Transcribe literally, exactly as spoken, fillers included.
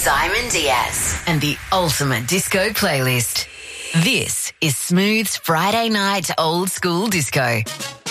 Simon Diaz and the ultimate disco playlist. This is Smooth's Friday Night Old School Disco.